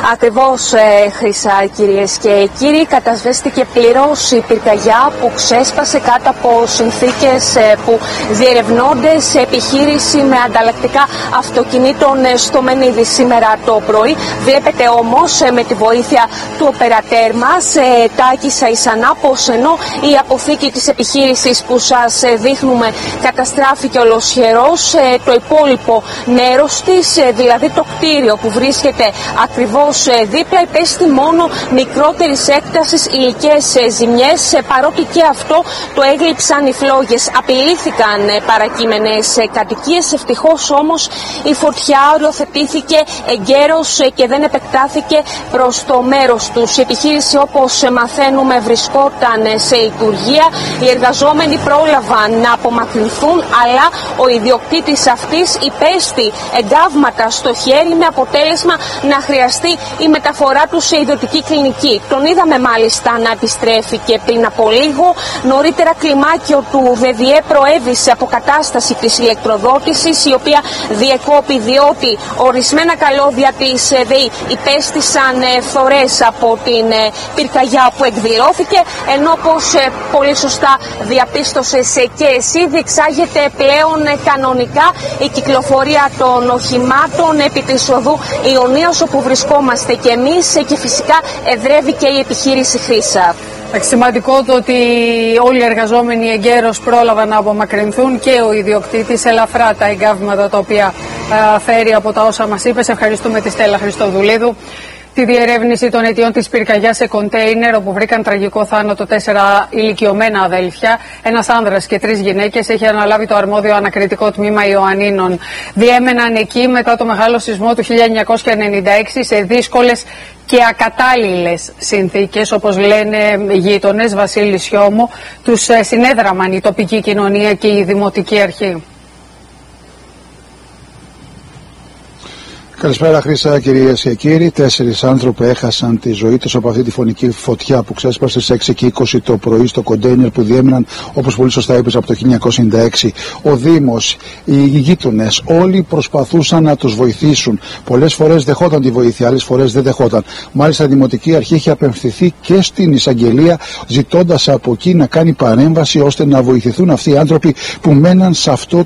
Ακριβώς, Χρυσά, κυρίες και κύριοι, κατασβέστηκε πλήρως η πυρκαγιά που ξέσπασε κάτω από συνθήκες που διερευνώνται σε επιχείρηση με ανταλλακτικά αυτοκινήτων στο Μενίδη σήμερα το πρωί. Βλέπετε όμως με τη βοήθεια του οπερατέρ μας, Τάκη Σαϊσανά, πως ενώ η αποθήκη της επιχείρησης που σας δείχνουμε καταστράφηκε ολοσχερός, το υπόλοιπο μέρος της, δηλαδή το κτίριο που βρίσκεται ακριβώς δίπλα, υπέστη μόνο μικρότερης έκτασης υλικές ζημιές, παρότι και αυτό το έγλειψαν οι φλόγες. Απειλήθηκαν παρακείμενες κατοικίες, ευτυχώς όμως η φωτιά οριοθετήθηκε εγκαίρως και δεν επεκτάθηκε προς το μέρος τους. Η επιχείρηση, όπως μαθαίνουμε, βρισκόταν σε λειτουργία. Οι εργαζόμενοι πρόλαβαν να απομακρυνθούν, αλλά ο ιδιοκτήτης αυτής υπέστη εγκάβματα στο χέρι, με αποτέλεσμα να χρειαστεί η μεταφορά του σε ιδιωτική κλινική. Τον είδαμε μάλιστα να επιστρέφει και πριν από λίγο. Νωρίτερα κλιμάκιο του ΔΔΕ προέβησε αποκατάσταση της ηλεκτροδότησης, η οποία διεκόπη διότι ορισμένα καλώδια της ΔΕΗ υπέστησαν φθορές από την πυρκαγιά που εκδηλώθηκε, ενώ όπως πολύ σωστά διαπίστωσες και εσύ, διεξάγεται πλέον κανονικά η κυκλοφορία των οχημάτων επί της οδού Ιωνίας, όπου βρισκόμαστε και εμείς, και φυσικά εδρεύει και η επιχείρηση Χρύσα. Σημαντικό το ότι όλοι οι εργαζόμενοι εγκαίρως πρόλαβαν να απομακρυνθούν και ο ιδιοκτήτης. Ελαφρά τα εγκάβματα τα οποία φέρει από τα όσα μας είπες. Ευχαριστούμε τη Στέλλα Χριστοδουλίδου. Τη διερεύνηση των αιτιών της πυρκαγιάς σε κοντέινερ, όπου βρήκαν τραγικό θάνατο 4 ηλικιωμένα αδέλφια, ένας άνδρας και 3 γυναίκες, έχει αναλάβει το αρμόδιο ανακριτικό τμήμα Ιωαννίνων. Διέμεναν εκεί μετά το μεγάλο σεισμό του 1996 σε δύσκολες και ακατάλληλες συνθήκες, όπως λένε οι γείτονες. Βασίλη Σιώμου, τους συνέδραμαν η τοπική κοινωνία και η δημοτική αρχή. Καλησπέρα, Χρύσα, κυρίες και κύριοι. 4 άνθρωποι έχασαν τη ζωή τους από αυτή τη φωνική φωτιά που ξέσπασε στις 6:20 το πρωί στο κοντέινερ που διέμεναν, όπως πολύ σωστά είπες, από το 1996. Ο Δήμος, οι γείτονες, όλοι προσπαθούσαν να τους βοηθήσουν. Πολλές φορές δεχόταν τη βοήθεια, άλλες φορές δεν δεχόταν. Μάλιστα, η Δημοτική Αρχή είχε απευθυνθεί και στην εισαγγελία, ζητώντας από εκεί να κάνει παρέμβαση ώστε να βοηθηθούν αυτοί οι άνθρωποι που μέναν σε αυτό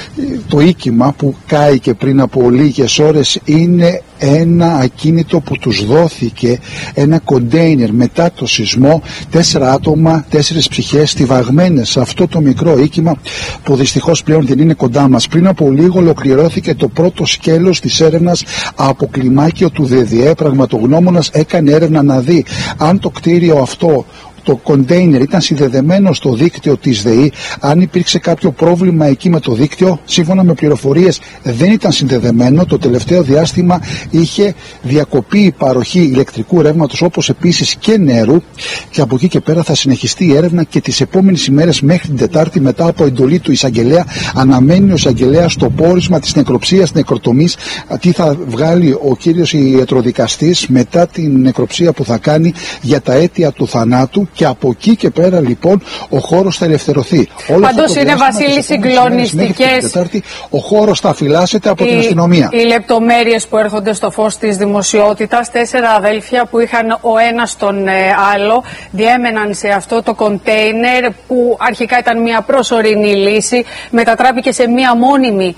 το οίκημα που κάηκε πριν από λίγες ώρες. Είναι ένα ακίνητο που τους δόθηκε, ένα κοντέινερ μετά το σεισμό, 4 άτομα, 4 ψυχές στιβαγμένες σε αυτό το μικρό οίκημα που δυστυχώς πλέον δεν είναι κοντά μας. Πριν από λίγο ολοκληρώθηκε το πρώτο σκέλος της έρευνας από κλιμάκιο του ΔΔΕ. Πραγματογνώμονας έκανε έρευνα να δει αν το κτίριο αυτό, το κοντέινερ, ήταν συνδεδεμένο στο δίκτυο της ΔΕΗ, αν υπήρξε κάποιο πρόβλημα εκεί με το δίκτυο. Σύμφωνα με πληροφορίες δεν ήταν συνδεδεμένο. Το τελευταίο διάστημα είχε διακοπεί η παροχή ηλεκτρικού ρεύματος, όπως επίσης και νερού, και από εκεί και πέρα θα συνεχιστεί η έρευνα και τις επόμενες ημέρες μέχρι την Τετάρτη, μετά από εντολή του εισαγγελέα. Αναμένει ο εισαγγελέας το πόρισμα της νεκροψίας, νεκροτομής, τι θα βγάλει ο κύριος ιατροδικαστής μετά την νεκροψία που θα κάνει για τα αίτια του θανάτου. Και από εκεί και πέρα λοιπόν ο χώρος θα ελευθερωθεί. Πάντως είναι, Βασίλη, συγκλονιστικές. Ο χώρος θα φυλάσσεται από την αστυνομία. Οι λεπτομέρειες που έρχονται στο φως της δημοσιότητας. 4 αδέλφια που είχαν ο ένας τον άλλο, διέμεναν σε αυτό το κοντέινερ που αρχικά ήταν μια προσωρινή λύση, μετατράπηκε σε μια μόνιμη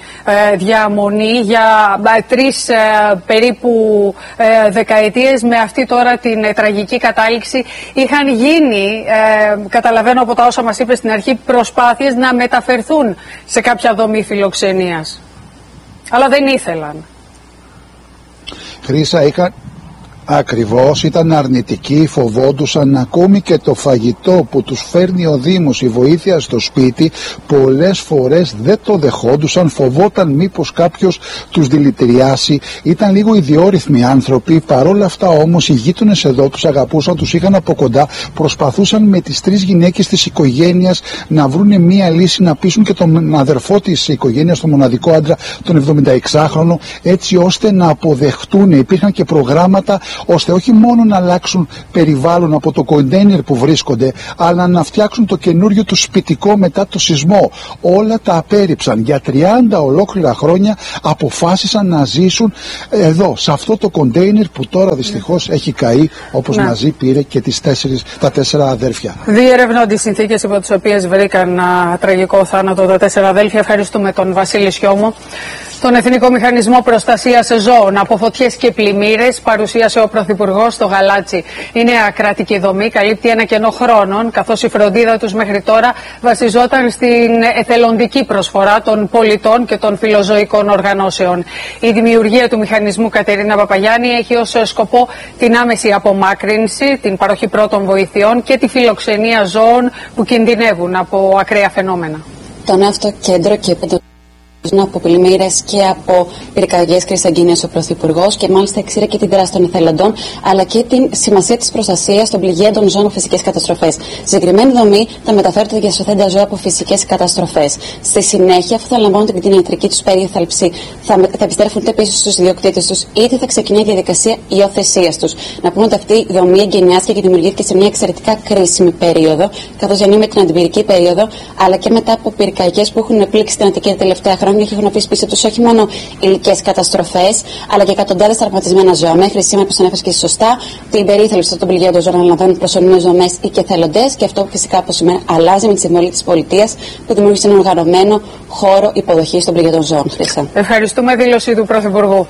διαμονή για 3 περίπου δεκαετίες. Με αυτή τώρα την τραγική κατάληξη είχαν γίνει, καταλαβαίνω από τα όσα μας είπε στην αρχή, προσπάθειες να μεταφερθούν σε κάποια δομή φιλοξενίας. Αλλά δεν ήθελαν. Χρύσα, ακριβώς, ήταν αρνητικοί, φοβόντουσαν. Ακόμη και το φαγητό που τους φέρνει ο Δήμος, η βοήθεια στο σπίτι, πολλές φορές δεν το δεχόντουσαν, φοβόταν μήπως κάποιος τους δηλητηριάσει. Ήταν λίγο ιδιόρυθμοι άνθρωποι. Παρόλα αυτά όμως οι γείτονες εδώ τους αγαπούσαν, τους είχαν από κοντά, προσπαθούσαν με τις 3 γυναίκες της οικογένειας να βρούνε μία λύση, να πείσουν και τον αδερφό της οικογένειας, τον μοναδικό άντρα, τον 76χρονο, έτσι ώστε να αποδεχτούν. Υπήρχαν και προγράμματα ώστε όχι μόνο να αλλάξουν περιβάλλον από το κοντέινερ που βρίσκονται, αλλά να φτιάξουν το καινούριο του σπιτικό μετά το σεισμό. Όλα τα απέρριψαν. Για 30 ολόκληρα χρόνια αποφάσισαν να ζήσουν εδώ, σε αυτό το κοντέινερ που τώρα δυστυχώς έχει καεί, όπως μαζί πήρε και τα 4 αδέρφια. Διερευνώνται οι συνθήκες υπό τις οποίες βρήκαν τραγικό θάνατο τα 4 αδέλφια. Ευχαριστούμε τον Βασίλη Σιώμο. Τον Εθνικό Μηχανισμό Προστασίας Ζώων από φωτιές και πλημμύρες παρουσίασε ο Πρωθυπουργός στο Γαλάτσι. Η νέα κρατική δομή καλύπτει ένα κενό χρόνων, καθώς η φροντίδα τους μέχρι τώρα βασιζόταν στην εθελοντική προσφορά των πολιτών και των φιλοζωικών οργανώσεων. Η δημιουργία του μηχανισμού, Κατερίνα Παπαγιάννη, έχει ως σκοπό την άμεση απομάκρυνση, την παροχή πρώτων βοηθειών και τη φιλοξενία ζώων που κινδυνεύουν από ακραία φαινόμενα. Το νέο αυτό κέντρο και από πλημμύρες και από πυρκαγιές κρυσαγγίνειας ο Πρωθυπουργός, και μάλιστα εξήρε και την δράση των εθελοντών, αλλά και την σημασία της προστασίας των πληγέντων ζώων από φυσικές καταστροφές. Συγκεκριμένη δομή θα μεταφέρει τα διασωθέντα ζώα από φυσικές καταστροφές. Στη συνέχεια, αφού θα λαμβάνουν την κτηνιατρική τους περίθαλψη, θα επιστρέφουν είτε πίσω στους ιδιοκτήτες τους, είτε θα ξεκινάει η διαδικασία υιοθεσίας τους. Να πούμε ότι αυτή η δομή εγκαινιάστηκε και δημιουργήθηκε σε μια εξαιρετικά κρίσιμη περίοδο, καθώς διανύουμε την αντιπυρική περίοδο, αλλά και μετά από πυρκαγιές που έχουν πλήξει την Αττική τα τελευταία χρόνια και έχουν αφήσει πίσω τους όχι μόνο υλικές καταστροφές, αλλά και εκατοντάδες τραυματισμένα ζώα. Μέχρι σήμερα, όπως ανέφερε και σωστά, την περίθαλψη των πληγέντων ζώων αναλαμβάνουν προσωρινές δομές ή και θελοντές, και αυτό φυσικά από σήμερα αλλάζει με τη συμβολή της πολιτείας που δημιούργησε έναν οργανωμένο χώρο υποδοχής των πληγέντων ζώων. Ευχαριστούμε. Δήλωση του Πρωθυπουργού.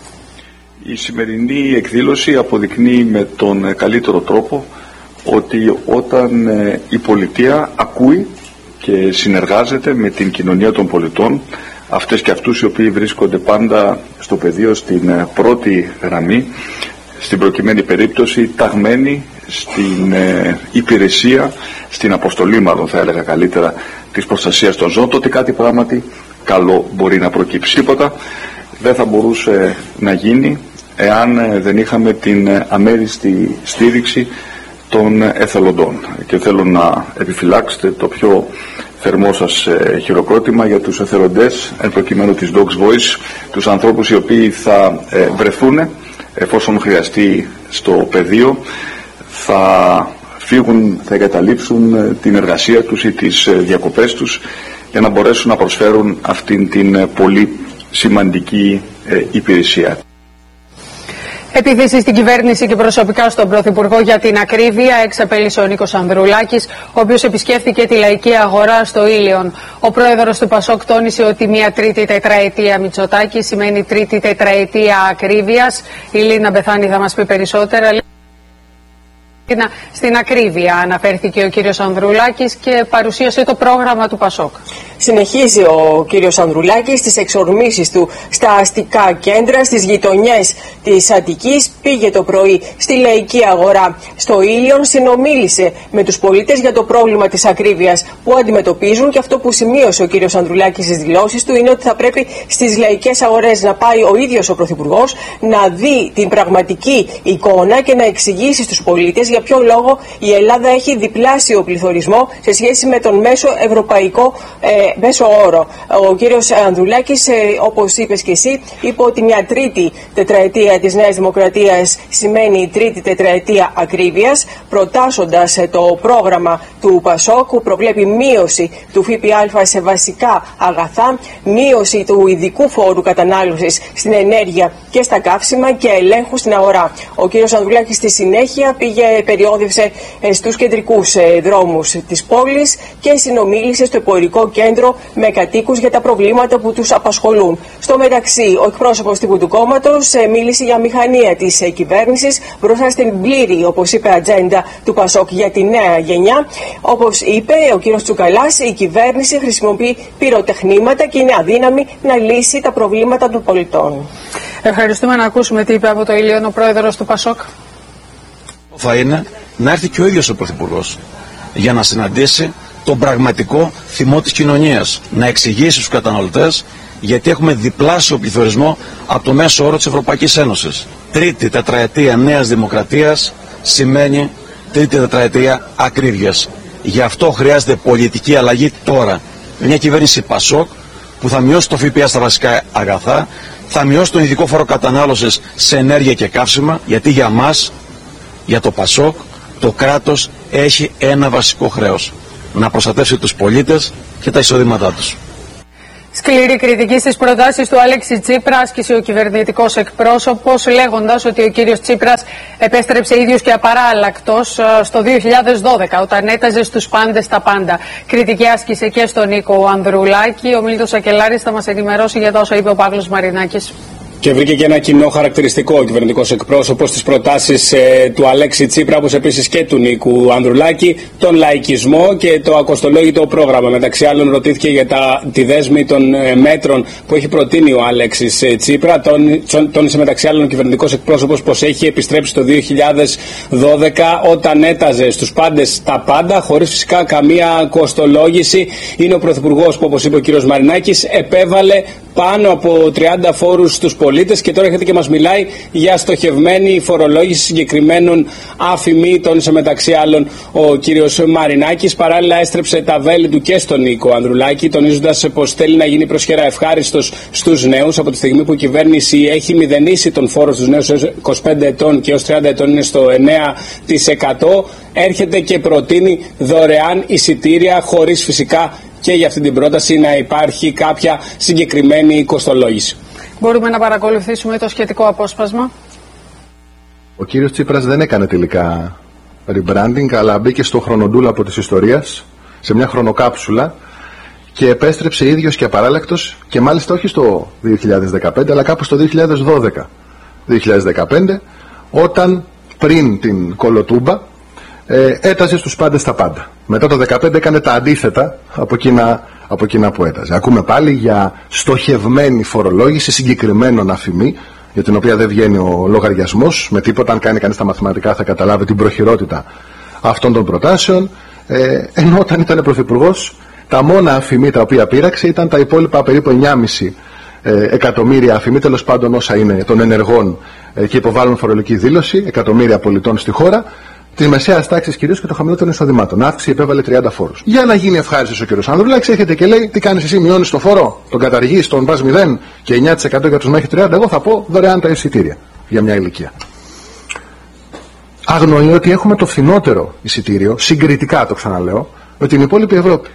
Η σημερινή εκδήλωση αποδεικνύει με τον καλύτερο τρόπο ότι όταν η πολιτεία ακούει και συνεργάζεται με την κοινωνία των πολιτών, αυτές και αυτούς οι οποίοι βρίσκονται πάντα στο πεδίο στην πρώτη γραμμή, στην προκειμένη περίπτωση ταγμένοι στην υπηρεσία, στην αποστολή μάλλον θα έλεγα καλύτερα, της προστασίας των ζώων, τότε κάτι πράγματι καλό μπορεί να προκύψει. Τίποτα δεν θα μπορούσε να γίνει εάν δεν είχαμε την αμέριστη στήριξη των εθελοντών. Και θέλω να επιφυλάξετε το πιο θερμό σας χειροκρότημα για τους εθελοντές, εν προκειμένου της Dogs Voice, τους ανθρώπους οι οποίοι θα βρεθούν εφόσον χρειαστεί στο πεδίο, θα φύγουν, θα εγκαταλείψουν την εργασία τους ή τις διακοπές τους για να μπορέσουν να προσφέρουν αυτήν την πολύ σημαντική υπηρεσία. Επίθεση στην κυβέρνηση και προσωπικά στον Πρωθυπουργό για την ακρίβεια εξαπέλυσε ο Νίκος Ανδρουλάκης, ο οποίος επισκέφθηκε τη Λαϊκή Αγορά στο Ήλιον. Ο πρόεδρος του Πασόκ τόνισε ότι μια τρίτη τετραετία Μητσοτάκη σημαίνει τρίτη τετραετία ακρίβειας. Η Λίνα Μπεθάνη θα μας πει περισσότερα. Στην ακρίβεια αναφέρθηκε ο κύριος Ανδρουλάκης και παρουσίασε το πρόγραμμα του Πασόκ. Συνεχίζει ο κύριος Ανδρουλάκης τις εξορμήσεις του στα αστικά κέντρα, στις γειτονιές της Αττικής. Πήγε το πρωί στη Λαϊκή Αγορά στο Ήλιον, συνομίλησε με τους πολίτες για το πρόβλημα της ακρίβειας που αντιμετωπίζουν, και αυτό που σημείωσε ο κύριος Ανδρουλάκης στις δηλώσεις του είναι ότι θα πρέπει στις λαϊκές αγορές να πάει ο ίδιος ο Πρωθυπουργός, να δει την πραγματική εικόνα και να εξηγήσει στους πολίτες για ποιο λόγο η Ελλάδα έχει διπλάσιο πληθωρισμό σε σχέση με τον μέσο ευρωπαϊκό μέσο όρο. Ο κύριος Ανδρουλάκης, όπως είπες και εσύ, είπε ότι μια τρίτη τετραετία της Νέας Δημοκρατίας σημαίνει τρίτη τετραετία ακρίβειας, προτάσσοντας το πρόγραμμα του Πασόκ που προβλέπει μείωση του ΦΠΑ σε βασικά αγαθά, μείωση του ειδικού φόρου κατανάλωσης στην ενέργεια και στα καύσιμα και ελέγχου στην αγορά. Ο κύριος Ανδρουλάκης στη συνέχεια περιόδευσε στους κεντρικούς δρόμους της πόλης και συνομίλησε στο εμπορικό κέντρο με κατοίκους για τα προβλήματα που τους απασχολούν. Στο μεταξύ, ο εκπρόσωπος τύπου του κόμματος μίλησε για μηχανία της κυβέρνησης μπροστά στην πλήρη, όπως είπε, ατζέντα του Πασόκ για τη νέα γενιά. Όπως είπε ο κύριος Τσουκαλάς, η κυβέρνηση χρησιμοποιεί πυροτεχνήματα και είναι αδύναμη να λύσει τα προβλήματα των πολιτών. Ευχαριστούμε. Να ακούσουμε τι είπε από το Ήλιον ο πρόεδρος του Πασόκ. Θα είναι να έρθει και ο ίδιος ο Πρωθυπουργός για να συναντήσει τον πραγματικό θυμό της κοινωνίας, να εξηγήσει στους καταναλωτές γιατί έχουμε διπλάσιο πληθωρισμό από το μέσο όρο της Ευρωπαϊκής Ένωσης. Τρίτη τετραετία Νέας Δημοκρατίας σημαίνει τρίτη τετραετία ακρίβειας. Γι' αυτό χρειάζεται πολιτική αλλαγή τώρα. Μια κυβέρνηση Πασόκ που θα μειώσει το ΦΠΑ στα βασικά αγαθά θα μειώσει τον ειδικό φόρο κατανάλωσης σε ενέργεια και καύσιμα, γιατί για μας, για το ΠΑΣΟΚ, το κράτος έχει ένα βασικό χρέος: να προστατεύσει τους πολίτες και τα εισοδήματά τους. Σκληρή κριτική στις προτάσεις του Αλέξη Τσίπρα άσκησε ο κυβερνητικός εκπρόσωπος, λέγοντας ότι ο κύριος Τσίπρας επέστρεψε ίδιος και απαράλλακτος στο 2012, όταν έταζε στους πάντες τα πάντα. Κριτική άσκησε και στον Νίκο Ανδρουλάκη. Ο Μίλτος Ακελάρης θα μας ενημερώσει για τα όσα είπε ο Παύλος Μαρινάκης. Και βρήκε και ένα κοινό χαρακτηριστικό ο κυβερνητικός εκπρόσωπος στις προτάσεις του Αλέξη Τσίπρα, όπως επίσης και του Νίκου Ανδρουλάκη, τον λαϊκισμό και το ακοστολόγητο πρόγραμμα. Μεταξύ άλλων, ρωτήθηκε για τη δέσμη των μέτρων που έχει προτείνει ο Αλέξης Τσίπρα. Τόνισε μεταξύ άλλων ο κυβερνητικός εκπρόσωπος πως έχει επιστρέψει το 2012, όταν έταζε στους πάντες τα πάντα, χωρίς φυσικά καμία κοστολόγηση. Είναι ο πρωθυπουργός που, όπως είπε ο κύριος Μαρινάκης, επέβαλε πάνω από 30 φόρους στους πολίτες και τώρα έρχεται και μας μιλάει για στοχευμένη φορολόγηση συγκεκριμένων αφημί, τόνισε μεταξύ άλλων ο κύριος Μαρινάκης. Παράλληλα έστρεψε τα βέλη του και στον Νίκο Ανδρουλάκη, τονίζοντας πως θέλει να γίνει προσχέρα ευχάριστος στους νέους, από τη στιγμή που η κυβέρνηση έχει μηδενίσει τον φόρο στους νέους έως 25 ετών και έως 30 ετών είναι στο 9%. Έρχεται και προτείνει δωρεάν εισιτήρια, χωρίς φυσικά και για αυτή την πρόταση να υπάρχει κάποια συγκεκριμένη κοστολόγηση. Μπορούμε να παρακολουθήσουμε το σχετικό απόσπασμα. Ο κύριος Τσίπρας δεν έκανε τελικά rebranding, αλλά μπήκε στο χρονοτούλαπο της ιστορίας, σε μια χρονοκάψουλα, και επέστρεψε ίδιος και απαράλλακτος, και μάλιστα όχι στο 2015 αλλά κάπου στο 2012-2015, όταν πριν την κολοτούμπα έταζε στους πάντες τα πάντα. Μετά το 2015 έκανε τα αντίθετα από εκείνα που έταζε. Ακούμε πάλι για στοχευμένη φορολόγηση συγκεκριμένων αφημί, για την οποία δεν βγαίνει ο λογαριασμός με τίποτα. Αν κάνει κανείς τα μαθηματικά θα καταλάβει την προχειρότητα αυτών των προτάσεων. Ενώ όταν ήταν πρωθυπουργός, τα μόνα αφημί τα οποία πείραξε ήταν τα υπόλοιπα περίπου 9,5 εκατομμύρια αφημί, τέλος πάντων όσα είναι των ενεργών και υποβάλλουν φορολογική δήλωση, εκατομμύρια πολιτών στη χώρα, τη μεσαία τάξη κυρίως και των χαμηλότερων εισοδημάτων. Αύξηση επέβαλε 30 φόρους. Για να γίνει ευχάριστος ο κ. Ανδρουλάκης, έρχεται και λέει: τι κάνεις εσύ, μειώνεις το φόρο, τον καταργείς, τον βάζεις 0 και 9% για τους μέχρι 30. Εγώ θα πω δωρεάν τα εισιτήρια για μια ηλικία. Αγνοεί ότι έχουμε το φθηνότερο εισιτήριο, συγκριτικά το ξαναλέω, με την υπόλοιπη Ευρώπη.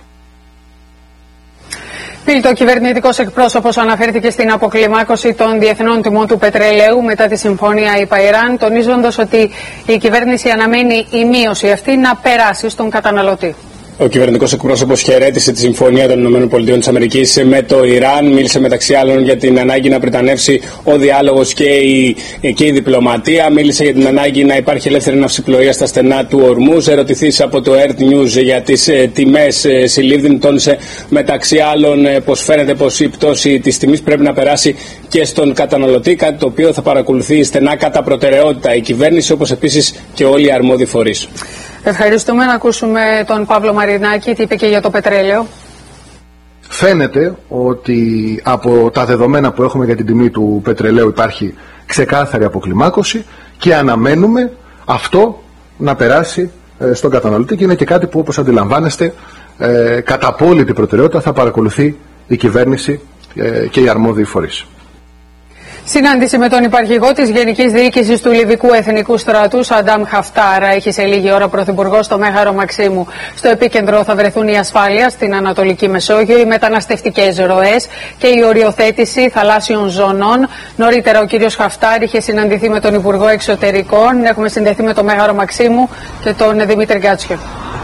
Ο κυβερνητικός εκπρόσωπος αναφέρθηκε στην αποκλιμάκωση των διεθνών τιμών του πετρελαίου μετά τη συμφωνία ΙΠΑ-Ιράν, τονίζοντας ότι η κυβέρνηση αναμένει η μείωση αυτή να περάσει στον καταναλωτή. Ο κυβερνητικός εκπρόσωπος χαιρέτησε τη συμφωνία των ΗΠΑ με το Ιράν. Μίλησε μεταξύ άλλων για την ανάγκη να πρετανεύσει ο διάλογος και η διπλωματία. Μίλησε για την ανάγκη να υπάρχει ελεύθερη ναυσιπλοεία στα στενά του Ορμούζ. Ερωτηθείς από το Earth News για τις τιμές Σιλίβδιν, τόνισε μεταξύ άλλων πως φαίνεται πως η πτώση της τιμής πρέπει να περάσει και στον καταναλωτή, κάτι το οποίο θα παρακολουθεί στενά κατά προτεραιότητα η κυβέρνηση, όπως επίσης και όλοι οι αρμόδιοι φορείς. Ευχαριστούμε. Να ακούσουμε τον Παύλο Μαρινάκη, τι είπε και για το πετρέλαιο. Φαίνεται ότι από τα δεδομένα που έχουμε για την τιμή του πετρελαίου υπάρχει ξεκάθαρη αποκλιμάκωση και αναμένουμε αυτό να περάσει στον καταναλωτή, και είναι και κάτι που, όπως αντιλαμβάνεστε, κατά απόλυτη προτεραιότητα θα παρακολουθεί η κυβέρνηση και οι αρμόδιοι φορείς. Συνάντηση με τον υπαρχηγό της Γενικής Διοίκησης του Λιβικού Εθνικού Στρατού, Σαντάμ Χαφτάρα, έχει σε λίγη ώρα πρωθυπουργός στο Μέγαρο Μαξίμου. Στο επίκεντρο θα βρεθούν η ασφάλεια στην Ανατολική Μεσόγειο, οι μεταναστευτικές ροές και η οριοθέτηση θαλάσσιων ζωνών. Νωρίτερα ο κύριος Χαφτάρ είχε συναντηθεί με τον Υπουργό Εξωτερικών. Έχουμε συνδεθεί με το Μέγαρο Μαξίμου και τον Δημήτρη Γκάτσιο.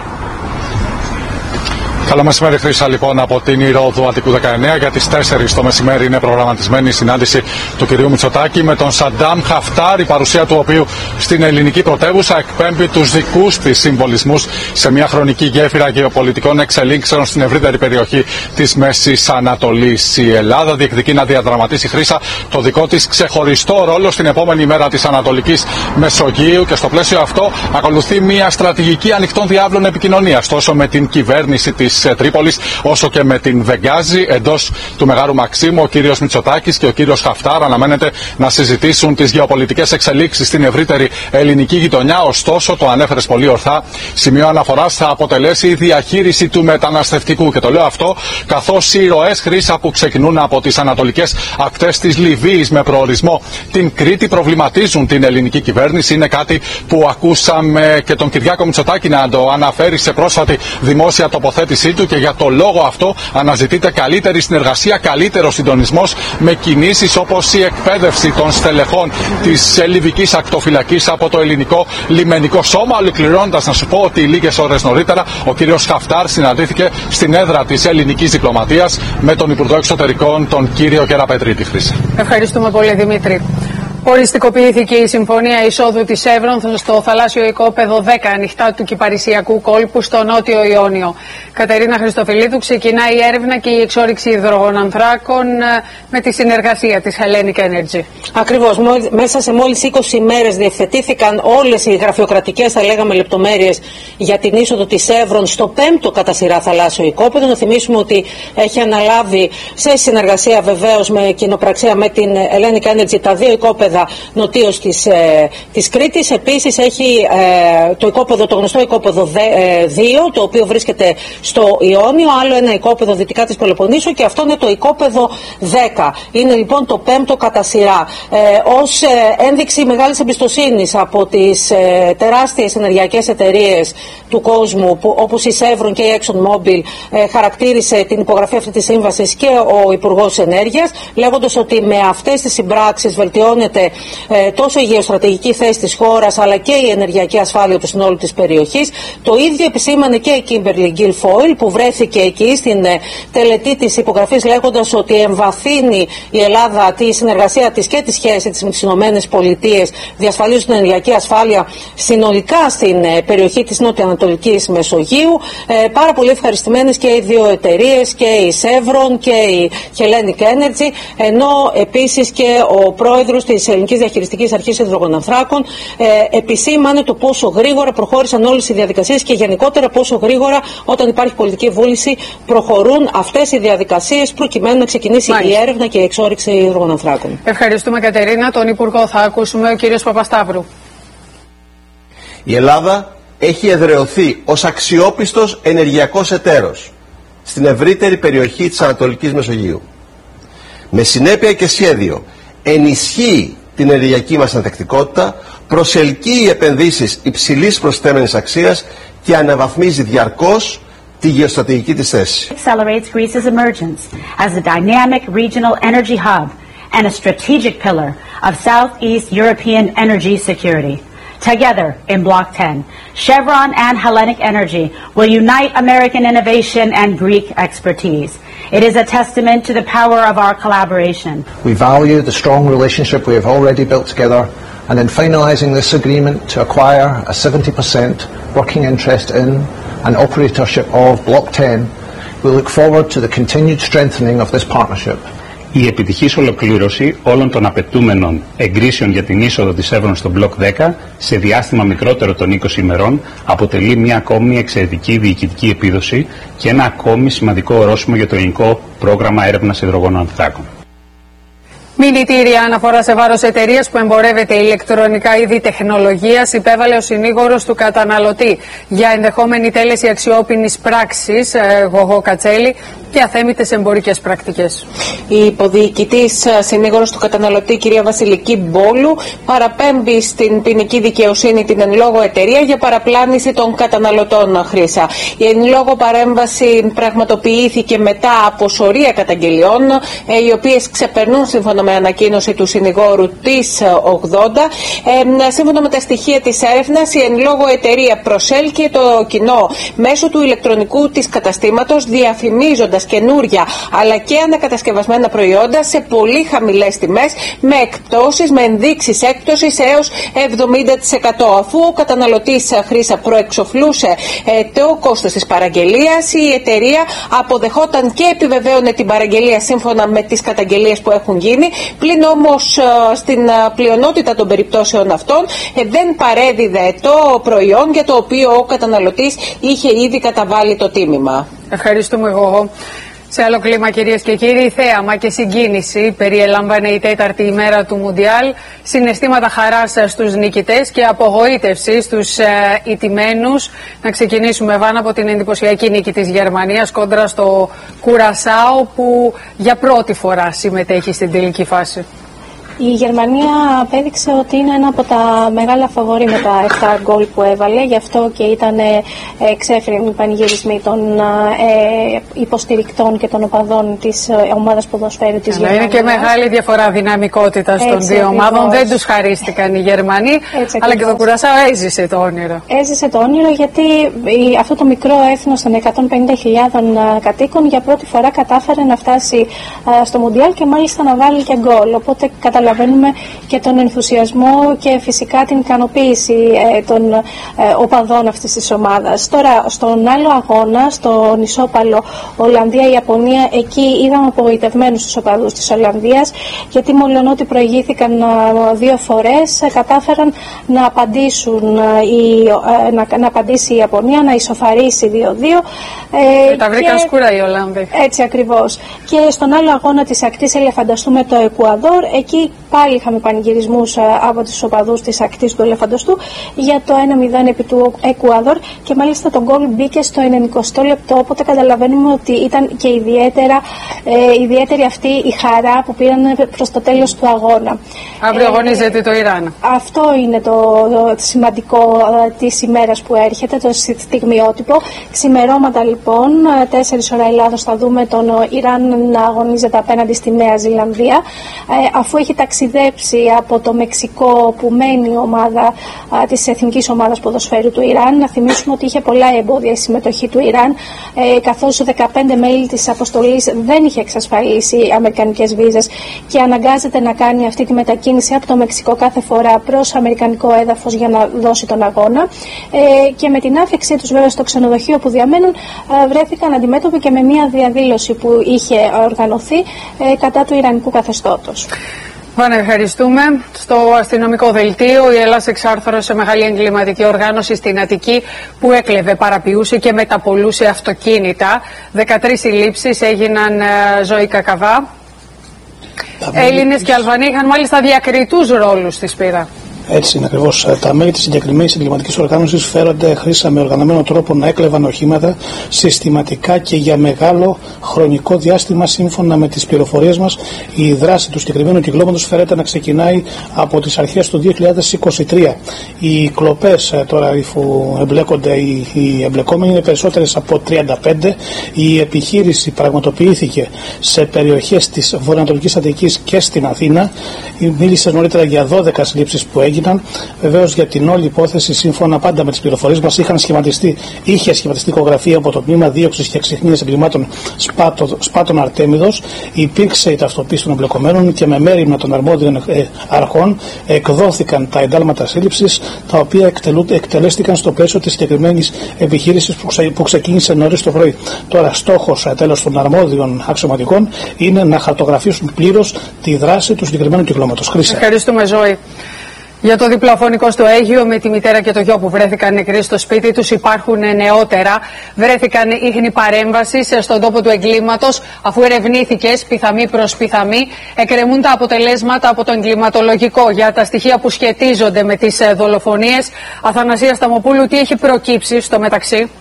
Καλό μεσημέρι, Χρύσα, λοιπόν, από την Ηρώδου του Αττικού 19. Για τις 4 το μεσημέρι είναι προγραμματισμένη η συνάντηση του κυρίου Μητσοτάκη με τον Σαντάμ Χαφτάρ, η παρουσία του οποίου στην ελληνική πρωτεύουσα εκπέμπει τους δικούς της συμβολισμούς σε μια χρονική γέφυρα γεωπολιτικών εξελίξεων στην ευρύτερη περιοχή της Μέσης Ανατολής. Η Ελλάδα διεκδικεί να διαδραματίσει, Χρύσα, το δικό της ξεχωριστό ρόλο στην επόμενη μέρα της Ανατολικής Μεσογείου, και στο πλαίσιο αυτό ακολουθεί μια στρατηγική ανοιχτών διάβλων επικοινωνίας τόσο με την κυβέρνηση της της Τρίπολης, όσο και με την Βεγγάζη. Εντός του Μεγάρου Μαξίμου, ο κύριος Μητσοτάκης και ο κύριος Χαφτάρ αναμένεται να συζητήσουν τις γεωπολιτικές εξελίξεις στην ευρύτερη ελληνική γειτονιά. Ωστόσο, το ανέφερες πολύ ορθά, σημείο αναφοράς θα αποτελέσει η διαχείριση του μεταναστευτικού. Και το λέω αυτό καθώς οι ροές, Χρύσα, που ξεκινούν από τις ανατολικές ακτές της Λιβύης με προορισμό την Κρήτη προβληματίζουν την ελληνική κυβέρνηση. Είναι κάτι που ακούσαμε και τον Κυριάκο Μητσοτάκη να το αναφέρει σε πρόσφατη δημόσια τοποθέτησή του, και για το λόγο αυτό αναζητείται καλύτερη συνεργασία, καλύτερο συντονισμός με κινήσεις όπως η εκπαίδευση των στελεχών της Λιβικής Ακτοφυλακής από το ελληνικό λιμενικό σώμα. Ολοκληρώνοντας, να σου πω ότι λίγες ώρες νωρίτερα ο κύριος Χαφτάρ συναντήθηκε στην έδρα της ελληνικής διπλωματίας με τον Υπουργό Εξωτερικών, τον κύριο Κεραπετρίτη. Χρύσα. Ευχαριστούμε πολύ, Δημήτρη. Οριστικοποιήθηκε η συμφωνία εισόδου της Εύρων στο θαλάσσιο οικόπεδο 10 ανοιχτά του Κυπαρισιακού κόλπου στο Νότιο Ιόνιο. Κατερίνα Χριστοφιλίδου, ξεκινάει η έρευνα και η εξόρυξη υδρογονανθράκων με τη συνεργασία της Hellenic Energy. Ακριβώς. Μέσα σε μόλις 20 ημέρες διευθετήθηκαν όλες οι γραφειοκρατικές, θα λέγαμε, λεπτομέρειες για την είσοδο της Εύρων στο 5ο κατά σειρά θαλάσσιο οικόπεδο. Να θυμίσουμε ότι έχει αναλάβει, σε συνεργασία βεβαίως με κοινοπραξία με την Hellenic Energy, τα δύο οικόπεδα νοτίως της Κρήτης. Επίσης έχει το γνωστό οικόπεδο 2, το οποίο βρίσκεται στο Ιόνιο, άλλο ένα οικόπεδο δυτικά της Πελοποννήσου, και αυτό είναι το οικόπεδο 10. Είναι λοιπόν το 5ο κατά σειρά. Ως ένδειξη μεγάλης εμπιστοσύνης από τις τεράστιες ενεργειακές εταιρείες του κόσμου, όπως η Chevron και η ExxonMobil, χαρακτήρισε την υπογραφή αυτή της σύμβασης και ο Υπουργός Ενέργειας, λέγοντας ότι με αυτές τις συμπράξεις βελτιώνεται τόσο η γεωστρατηγική θέση της χώρας, αλλά και η ενεργειακή ασφάλεια του συνόλου της περιοχής. Το ίδιο επισήμανε και η Kimberly Guilfoyle, που βρέθηκε εκεί στην τελετή της υπογραφής, λέγοντας ότι εμβαθύνει η Ελλάδα τη συνεργασία της και τη σχέση της με τις Ηνωμένες Πολιτείες, διασφαλίζουν την ενεργειακή ασφάλεια συνολικά στην περιοχή της νοτιοανατολικής Μεσογείου. Πάρα πολύ ευχαριστημένες και οι δύο εταιρείες, και η Chevron και η Hellenic Energy, ενώ επίσης και ο πρόεδρος της Ελληνικής Διαχειριστικής Αρχής Υδρογονανθράκων επισήμανε το πόσο γρήγορα προχώρησαν όλες οι διαδικασίες και γενικότερα πόσο γρήγορα, όταν υπάρχει πολιτική βούληση, προχωρούν αυτές οι διαδικασίες προκειμένου να ξεκινήσει η έρευνα και η εξόρυξη υδρογονανθράκων. Ευχαριστούμε, Κατερίνα. Τον Υπουργό θα ακούσουμε, ο κύριος Παπασταύρου. Η Ελλάδα έχει εδραιωθεί ως αξιόπιστος ενεργειακός εταίρος στην ευρύτερη περιοχή της Ανατολικής Μεσογείου. Με συνέπεια και σχέδιο ενισχύει την ενεργειακή μας ανθεκτικότητα, προσελκύει επενδύσεις υψηλής προσθέμενης αξίας και αναβαθμίζει διαρκώς τη γεωστρατηγική της θέση. Accelerates Greece's emergence as a dynamic regional energy hub and a strategic pillar of Southeast European energy security. Together in Block 10, Chevron and Hellenic Energy will unite American innovation and Greek expertise. It is a testament to the power of our collaboration. We value the strong relationship we have already built together, and in finalising this agreement to acquire a 70% working interest in and operatorship of Block 10, we look forward to the continued strengthening of this partnership. Η επιτυχής ολοκλήρωση όλων των απαιτούμενων εγκρίσεων για την είσοδο της Εύρων στο Μπλοκ 10 σε διάστημα μικρότερο των 20 ημερών αποτελεί μια ακόμη εξαιρετική διοικητική επίδοση και ένα ακόμη σημαντικό ορόσημο για το ελληνικό πρόγραμμα έρευνας υδρογονανθράκων. Μηνυτήρια αναφορά σε βάρος εταιρείας που εμπορεύεται ηλεκτρονικά είδη τεχνολογίας υπέβαλε ο συνήγορος του καταναλωτή για ενδεχόμενη τέλεση αξιόπινης πράξης, Γογό Κατσέλη, και αθέμητες εμπορικές πρακτικές. Η υποδιοικητής συνήγορος του καταναλωτή, κυρία Βασιλική Μπόλου, παραπέμπει στην ποινική δικαιοσύνη την εν λόγω εταιρεία για παραπλάνηση των καταναλωτών, Χρύσα. Η εν λόγω παρέμβαση πραγματοποιήθηκε μετά από σωρία καταγγελιών, οι οποίες ξεπερνούν, σύμφωνα με ανακοίνωση του συνηγόρου, τις 80. Σύμφωνα με τα στοιχεία της έρευνας, η εν λόγω εταιρεία προσέλκυε το κοινό μέσω του ηλεκτρονικού της καταστήματος, διαφημίζοντας καινούρια αλλά και ανακατασκευασμένα προϊόντα σε πολύ χαμηλές τιμές, με εκπτώσεις, με ενδείξεις έκπτωσης έως 70%. Αφού ο καταναλωτής, Χρύσα, προεξοφλούσε το κόστος της παραγγελίας, η εταιρεία αποδεχόταν και επιβεβαίωνε την παραγγελία σύμφωνα με τις καταγγελίες που έχουν γίνει, πλην όμως στην πλειονότητα των περιπτώσεων αυτών δεν παρέδιδε το προϊόν για το οποίο ο καταναλωτής είχε ήδη καταβάλει το τίμημα. Ευχαριστούμε εγώ. Σε άλλο κλίμα, κυρίες και κύριοι, θέαμα και συγκίνηση περιέλαμβανε η τέταρτη ημέρα του Μουντιάλ, συναισθήματα χαράς στους νικητές και απογοήτευση στους ηττημένους. Να ξεκινήσουμε, Βάνα, από την εντυπωσιακή νίκη της Γερμανίας κόντρα στο Κουρασάο, που για πρώτη φορά συμμετέχει στην τελική φάση. Η Γερμανία απέδειξε ότι είναι ένα από τα μεγάλα φαβορί με τα 7 γκολ που έβαλε, γι' αυτό και ήταν εξέφρενοι οι πανηγυρισμοί των υποστηρικτών και των οπαδών της ομάδας ποδοσφαίρου της Γερμανίας. Είναι και μεγάλη διαφορά δυναμικότητας των δύο ομάδων. Δεν τους χαρίστηκαν οι Γερμανοί, αλλά και το Κουρασάο έζησε το όνειρο. Έζησε το όνειρο, γιατί αυτό το μικρό έθνος των 150.000 κατοίκων για πρώτη φορά κατάφερε να φτάσει στο Μουντιάλ και μάλιστα να βάλει και γκολ. Οπότε καταλαβαίνουμε και τον ενθουσιασμό και φυσικά την ικανοποίηση των οπαδών αυτής της ομάδας. Τώρα, στον άλλο αγώνα, στον ισόπαλο Ολλανδία-Ιαπωνία, εκεί είδαμε απογοητευμένους τους οπαδούς της Ολλανδίας, γιατί μολονότι προηγήθηκαν 2 φορές, κατάφεραν να απαντήσουν να απαντήσει η Ιαπωνία, να ισοφαρίσει 2-2. Τα βρήκαν σκούρα οι Ολλανδοί. Έτσι ακριβώς. Και στον άλλο αγώνα της ακτής Ελεφαντοστού με το Εκουαδόρ, εκεί πάλι είχαμε πανηγυρισμούς από τους οπαδούς της ακτής του Ελεφαντοστού για το 1-0 επί του Εκουαδόρ, και μάλιστα το γκολ μπήκε στο 90 λεπτό, οπότε καταλαβαίνουμε ότι ήταν και ιδιαίτερη αυτή η χαρά που πήραν προς το τέλος του αγώνα. Αύριο αγωνίζεται το Ιράν. Αυτό είναι το σημαντικό της ημέρας που έρχεται, το στιγμιότυπο. Ξημερώματα λοιπόν, 4 ώρα Ελλάδος, θα δούμε τον Ιράν να αγωνίζεται απέναντι στη Νέα Ζηλανδία, αφού έχει ταξιδέψει από το Μεξικό, που μένει η ομάδα της εθνικής ομάδας ποδοσφαίρου του Ιράν. Να θυμίσουμε ότι είχε πολλά εμπόδια η συμμετοχή του Ιράν, καθώς 15 μέλη της αποστολής δεν είχε εξασφαλίσει αμερικανικές βίζες και αναγκάζεται να κάνει αυτή τη μετακίνηση από το Μεξικό κάθε φορά προς αμερικανικό έδαφος για να δώσει τον αγώνα. Και με την άφηξή τους βέβαια στο ξενοδοχείο που διαμένουν, βρέθηκαν αντιμέτωποι και με μια διαδήλωση που είχε οργανωθεί κατά του ιρανικού καθεστώτος. Βάνα, ευχαριστούμε. Στο αστυνομικό δελτίο, η Ελλάς εξάρθρωσε μεγάλη εγκληματική οργάνωση στην Αττική που έκλεβε, παραποιούσε και μεταπολούσε αυτοκίνητα. 13 συλλήψεις έγιναν, Ζωή Κακαβά. Έλληνες και Αλβανοί είχαν μάλιστα διακριτούς ρόλους στη Σπύρα. Έτσι είναι ακριβώς. Τα μέλη της συγκεκριμένης εγκληματικής οργάνωσης φέρονται χρήσα με οργανωμένο τρόπο να έκλεβαν οχήματα συστηματικά και για μεγάλο χρονικό διάστημα. Σύμφωνα με τις πληροφορίες μας, η δράση του συγκεκριμένου κυκλώματος φέρεται να ξεκινάει από τις αρχές του 2023. Οι κλοπές τώρα που εμπλέκονται οι εμπλεκόμενοι είναι περισσότερες από 35. Η επιχείρηση πραγματοποιήθηκε σε περιοχές της βορειοανατολικής Αττικής και στην Αθήνα. Μίλησε νωρίτερα για 12 συλλήψεις που έγιναν. Βεβαίως, για την όλη υπόθεση, σύμφωνα πάντα με τις πληροφορίες μας, είχε σχηματιστεί οικογραφία από το Τμήμα Δίωξης και Εξυχνίας Εγκλημάτων Σπάτων Αρτέμιδος. Υπήρξε η ταυτοποίηση των εμπλεκομένων και με μέριμνα των αρμόδιων αρχών εκδόθηκαν τα εντάλματα σύλληψης, τα οποία εκτελέστηκαν στο πλαίσιο της συγκεκριμένης επιχείρησης που ξεκίνησε νωρίς το πρωί. Τώρα, στόχος τέλος των αρμόδιων αξιωματικών είναι να χαρτογραφήσουν πλήρως τη δράση του συγκεκριμένου κυκλώματος. Ευχαριστούμε, Ζωή. Για το διπλοφωνικό στο Αίγυο, με τη μητέρα και το γιο που βρέθηκαν νεκροί στο σπίτι τους, υπάρχουν νεότερα. Βρέθηκαν ίχνη παρέμβασης στον τόπο του εγκλήματος, αφού ερευνήθηκε πιθαμή προς πιθαμή. Εκκρεμούν τα αποτελέσματα από το εγκληματολογικό για τα στοιχεία που σχετίζονται με τις δολοφονίες. Αθανασία Σταμοπούλου, τι έχει προκύψει στο μεταξύ?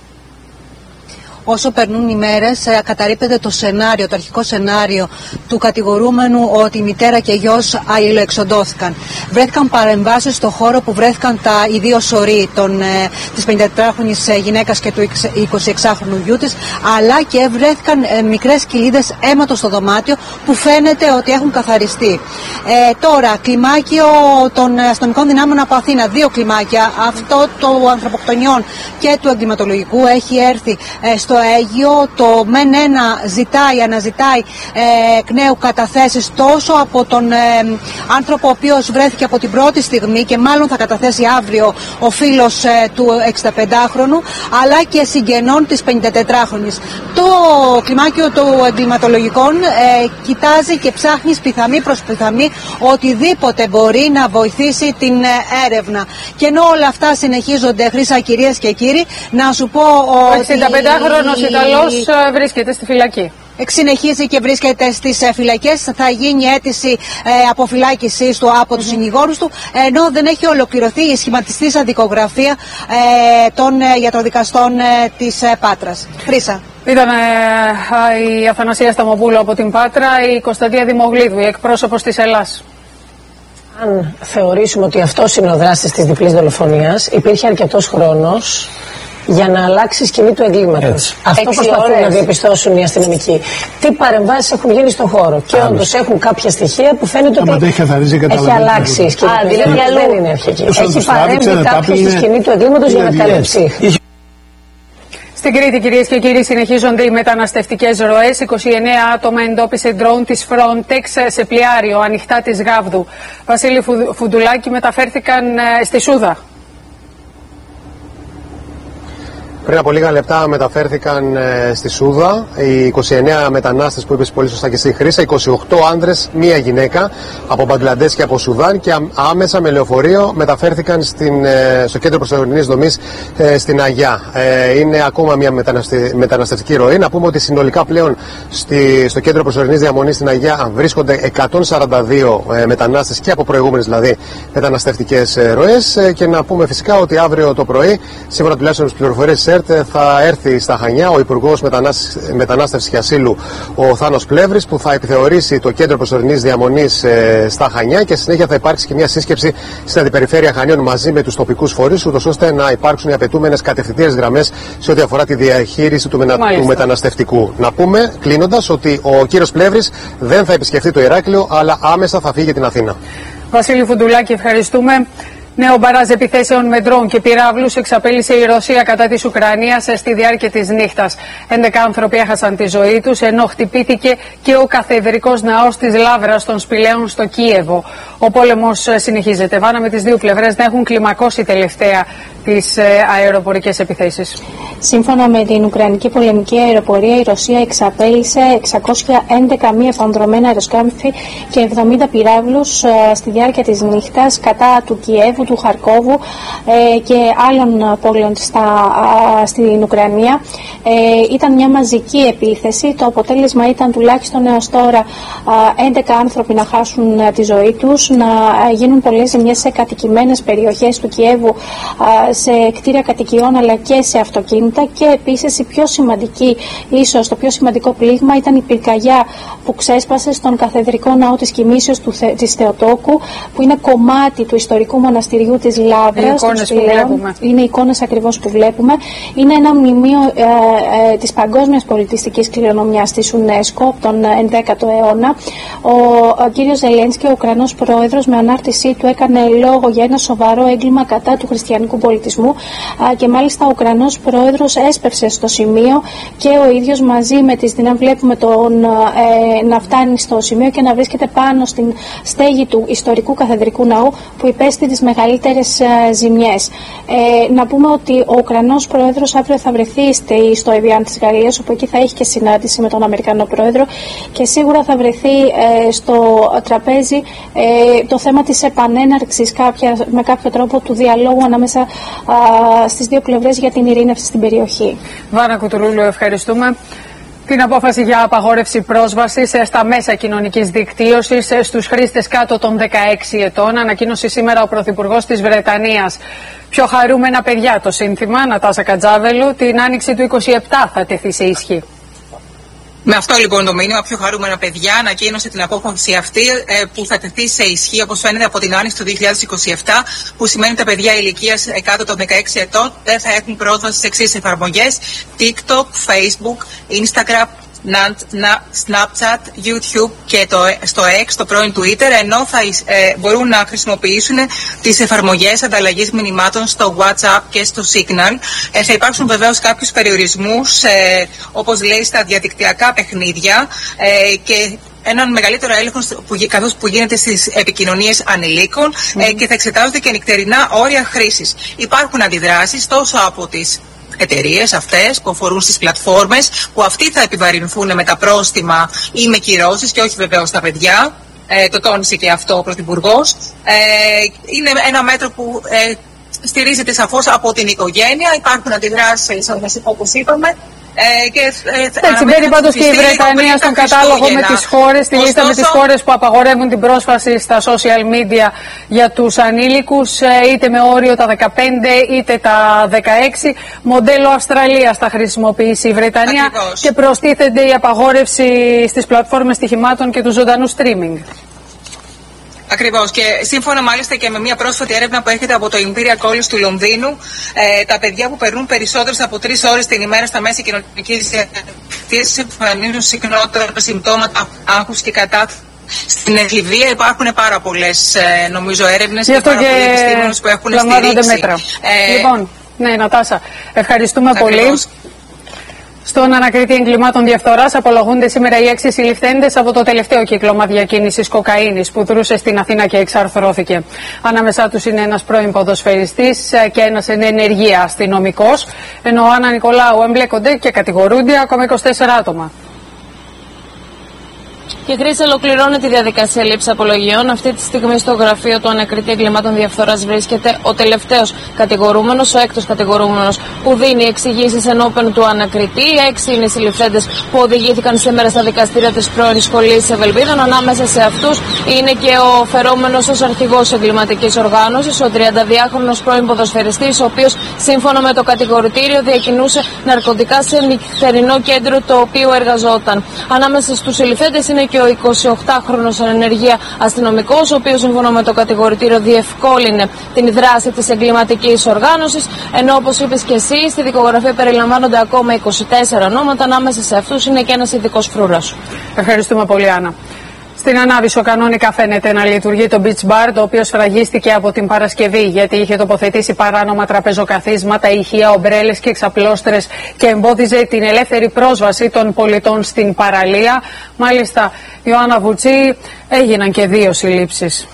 Όσο περνούν οι μέρες, καταρρίπτεται το σενάριο, το αρχικό σενάριο του κατηγορούμενου ότι η μητέρα και γιος αλληλοεξοντώθηκαν. Βρέθηκαν παρεμβάσεις στο χώρο που βρέθηκαν οι δύο σωροί της 54χρονης γυναίκας και του 26χρονου γιού της, αλλά και βρέθηκαν μικρές κοιλίδες αίματος στο δωμάτιο που φαίνεται ότι έχουν καθαριστεί. Τώρα, κλιμάκιο των αστυνομικών δυνάμεων από Αθήνα, 2 κλιμάκια, αυτό του ανθρωποκτονιών και του εγκληματολογικού, έχει έρθει στο Αίγυο. Το ΜΕΝ1 αναζητάει εκ νέου καταθέσεις τόσο από τον άνθρωπο ο οποίος βρέθηκε από την πρώτη στιγμή και μάλλον θα καταθέσει αύριο ο φίλος του 65χρονου, αλλά και συγγενών της 54χρονης. Το κλιμάκιο του εγκληματολογικών κοιτάζει και ψάχνει πιθαμή προς πιθαμή οτιδήποτε μπορεί να βοηθήσει την έρευνα. Και ενώ όλα αυτά συνεχίζονται, Χρύσα, κυρίες και κύριοι, να σου πω ότι... έντονος Ιταλός βρίσκεται στη φυλακή. Συνεχίζει και βρίσκεται στις φυλακές. Θα γίνει αίτηση αποφυλάκησης του από τους συνηγόρους του, ενώ δεν έχει ολοκληρωθεί η σχηματιστήσα δικογραφία των ιατροδικαστών της Πάτρας. Χρύσα. Ήταν η Αθανασία Σταμοπούλου από την Πάτρα, η Κωνσταντία Δημογλίδου, η εκπρόσωπος της Ελλάς. Αν θεωρήσουμε ότι αυτός είναι ο δράστης της διπλής δολοφονίας, υπήρχε αρκετός χρόνος για να αλλάξει η σκηνή του εγκλήματος. Αυτό προσπαθούν να διαπιστώσουν οι αστυνομικοί. Τι παρεμβάσεις έχουν γίνει στον χώρο. Και όντως έχουν κάποια στοιχεία που φαίνεται ότι έχει αλλάξει η σκηνή. Δηλαδή δεν είναι αρχική. Έχει παρέμβει κάποιος στη σκηνή του εγκλήματος για να καλύψει. Στην Κρήτη, κυρίες και κύριοι, συνεχίζονται οι μεταναστευτικές ροές. 29 άτομα εντόπισε ντρόουν της Frontex σε πλοιάριο ανοιχτά της Γάβδου. Βασίλη Φουντουλάκη, μεταφέρθηκαν στη Σούδα. Πριν από λίγα λεπτά μεταφέρθηκαν στη Σούδα οι 29 μετανάστες που είπες πολύ σωστά και εσύ, Χρύσα, 28 άντρες, μία γυναίκα από Μπαγκλαντές και από Σουδάν, και άμεσα με λεωφορείο μεταφέρθηκαν στο κέντρο προσωρινής δομής στην Αγιά. Είναι ακόμα μια μεταναστευτική ροή. Να πούμε ότι συνολικά πλέον στο κέντρο προσωρινής διαμονής στην Αγιά βρίσκονται 142 μετανάστες και από προηγούμενες δηλαδή μεταναστευτικές ροές. Και να πούμε φυσικά ότι αύριο το πρωί, σύμφωνα τουλάχιστον με τις πληροφορίες, θα έρθει στα Χανιά ο Υπουργός Μετανάστευσης και Ασύλου, ο Θάνος Πλεύρης, που θα επιθεωρήσει το κέντρο προσωρινής διαμονής στα Χανιά, και συνέχεια θα υπάρξει και μια σύσκεψη στην Αντιπεριφέρεια Χανίων μαζί με τους τοπικούς φορείς, ούτως ώστε να υπάρξουν οι απαιτούμενες κατευθυντήριες γραμμές σε ό,τι αφορά τη διαχείριση του μεταναστευτικού. Να πούμε, κλείνοντας, ότι ο κύριος Πλεύρης δεν θα επισκεφτεί το Ηράκλειο, αλλά άμεσα θα φύγει για την Αθήνα. Βασίλη Φουντουλάκη, ευχαριστούμε. Νέο μπαράζ επιθέσεων με ντρόουν και πυράβλους εξαπέλυσε η Ρωσία κατά της Ουκρανίας στη διάρκεια της νύχτας. 11 άνθρωποι έχασαν τη ζωή τους, ενώ χτυπήθηκε και ο καθεδρικός ναός της Λάβρας των Σπηλαίων στο Κίεβο. Ο πόλεμος συνεχίζεται. Βάνα, με τις δύο πλευρές να έχουν κλιμακώσει τελευταία τις αεροπορικές επιθέσεις. Σύμφωνα με την Ουκρανική πολεμική αεροπορία, η Ρωσία εξαπέλυσε 611 μη επανδρομένα αεροσκάφη και 70 πυράβλους στη διάρκεια της νύχτας κατά του Κιέβου, του Χαρκόβου και άλλων πόλεων στην Ουκρανία. Ήταν μια μαζική επίθεση. Το αποτέλεσμα ήταν τουλάχιστον έως τώρα 11 άνθρωποι να χάσουν τη ζωή τους, να γίνουν πολλές ζημιές σε κατοικημένες περιοχές του Κιέβου, σε κτίρια κατοικιών αλλά και σε αυτοκίνητα, και επίσης η πιο σημαντική, ίσως το πιο σημαντικό πλήγμα, ήταν η πυρκαγιά που ξέσπασε στον καθεδρικό ναό της Κοιμήσεως της Θεοτόκου, που είναι κομμάτι του ιστορικού μοναστηριού της Λάβρας. Είναι εικόνες ακριβώς που βλέπουμε. Είναι ένα μνημείο της παγκόσμιας πολιτιστικής κληρονομιάς της UNESCO από τον 11ο αιώνα. Ο κύριος Ζελένσκι, ο Ουκρανός πρόεδρος, με ανάρτησή του έκανε λόγο για ένα σοβαρό έγκλημα κατά του χριστιανικού πολιτισμού, και μάλιστα ο Ουκρανός πρόεδρος έσπευσε στο σημείο και ο ίδιος μαζί με τις δυνάμεις, βλέπουμε τον να φτάνει στο σημείο και να βρίσκεται πάνω στην στέγη του ιστορικού καθεδρικού ναού, που υπέστη τις μεγαλύτερες ζημιές. Να πούμε ότι ο Ουκρανός πρόεδρος αύριο θα βρεθεί στο Εβιάν της Γαλλίας, όπου εκεί θα έχει και συνάντηση με τον Αμερικανό πρόεδρο, και σίγουρα θα βρεθεί στο τραπέζι το θέμα της επανέναρξης με κάποιο τρόπο του διαλόγου ανάμεσα στις δύο πλευρές για την ειρήνευση στην περιοχή. Βάνα Κουτουρούλου, ευχαριστούμε. Την απόφαση για απαγόρευση πρόσβασης στα μέσα κοινωνικής δικτύωσης στους χρήστες κάτω των 16 ετών ανακοίνωσε σήμερα ο Πρωθυπουργός της Βρετανίας. Πιο χαρούμενα παιδιά το σύνθημα, Νατάσα Κατζάβελου, την άνοιξη του 27 θα τεθεί σε ισχύ. Με αυτό λοιπόν το μήνυμα, πιο χαρούμενα παιδιά, ανακοίνωσε την απόφαση αυτή που θα τεθεί σε ισχύ, όπως φαίνεται, από την άνοιξη του 2027, που σημαίνει ότι τα παιδιά ηλικίας κάτω των 16 ετών δεν θα έχουν πρόσβαση στις εξής εφαρμογές: TikTok, Facebook, Instagram, Snapchat, YouTube και στο X, το πρώην Twitter, ενώ θα μπορούν να χρησιμοποιήσουν τις εφαρμογές ανταλλαγής μηνυμάτων στο WhatsApp και στο Signal. Θα υπάρξουν βεβαίως κάποιους περιορισμούς, όπως λέει, στα διαδικτυακά παιχνίδια και έναν μεγαλύτερο έλεγχο καθώς που γίνεται στις επικοινωνίες ανηλίκων και θα εξετάζονται και νυχτερινά όρια χρήσης. Υπάρχουν αντιδράσεις τόσο από τις εταιρείες αυτές που αφορούν στις πλατφόρμες, που αυτοί θα επιβαρυνθούν με τα πρόστιμα ή με κυρώσεις, και όχι βεβαίως τα παιδιά. Το τόνισε και αυτό ο Πρωθυπουργός. Είναι ένα μέτρο που στηρίζεται σαφώς από την οικογένεια. Υπάρχουν αντιδράσεις, όπως είπαμε, Έτσι μπαίνει πάντως και η Βρετανία στον κατάλογο με τις χώρες, στη λίστα με τις χώρες που απαγορεύουν την πρόσβαση στα social media για τους ανήλικους, είτε με όριο τα 15 είτε τα 16. Μοντέλο Αυστραλίας θα χρησιμοποιήσει η Βρετανία. Ακριβώς. Και προστίθενται η απαγόρευση στις πλατφόρμες στοιχημάτων και του ζωντανού streaming. Ακριβώς, και σύμφωνα μάλιστα και με μια πρόσφατη έρευνα που έρχεται από το Imperial College του Λονδίνου, τα παιδιά που περνούν περισσότερες από 3 ώρες την ημέρα στα μέσα κοινωνικής δικτύωσης εμφανίζουν συχνότερα συμπτώματα άγχους και κατάθλιψης. Στην εφηβεία υπάρχουν πάρα πολλές νομίζω έρευνες και πάρα πολλοί επιστήμονες που έχουν στηρίξει. Μέτρα. Λοιπόν, ναι, Νατάσα, ευχαριστούμε πολύ. Στον ανακρίτη εγκλημάτων διαφθοράς απολογούνται σήμερα οι 6 συλληφθέντες από το τελευταίο κύκλωμα διακίνησης κοκαίνης που δρούσε στην Αθήνα και εξαρθρώθηκε. Ανάμεσά τους είναι ένας πρώην ποδοσφαιριστής και ένας εν ενεργεία αστυνομικός, ενώ ο Άννα Νικολάου εμπλέκονται και κατηγορούνται ακόμα 24 άτομα. Και Χρήση, ολοκληρώνεται η διαδικασία λήψη απολογιών. Αυτή τη στιγμή στο γραφείο του ανακριτή εγκλημάτων διαφθοράς βρίσκεται ο τελευταίος κατηγορούμενος, ο έκτος κατηγορούμενος που δίνει εξηγήσεις ενώπιον του ανακριτή. 6 είναι οι συλληφθέντες που οδηγήθηκαν σήμερα στα δικαστήρια της πρώην σχολής Ευελβίδων. Ανάμεσα σε αυτούς είναι και ο φερόμενος ως αρχηγός εγκληματικής οργάνωσης, ο 32χρονος πρώην ποδοσφαιριστής, ο οποίος σύμφωνα με το κατηγορητήριο διακινούσε ναρκωτικά σε νυχτερινό κέντρο το οποίο εργαζόταν. Ανάμεσα στους συλληφθέντες είναι και ο 28χρονος εν ενεργεία αστυνομικός, ο οποίος σύμφωνα με το κατηγορητήριο διευκόλυνε την δράση της εγκληματικής οργάνωσης, ενώ όπως είπες και εσύ, στη δικογραφία περιλαμβάνονται ακόμα 24 ονόματα, ανάμεσα σε αυτούς είναι και ένας ειδικός φρούρας. Ευχαριστούμε πολύ, Άννα. Στην Ανάβησο κανονικά φαίνεται να λειτουργεί το Beach Bar, το οποίο σφραγίστηκε από την Παρασκευή, γιατί είχε τοποθετήσει παράνομα τραπεζοκαθίσματα, ηχεία, ομπρέλες και εξαπλώστρες και εμπόδιζε την ελεύθερη πρόσβαση των πολιτών στην παραλία. Μάλιστα, Ιωάννα Βουτσί, έγιναν και 2 συλλήψεις.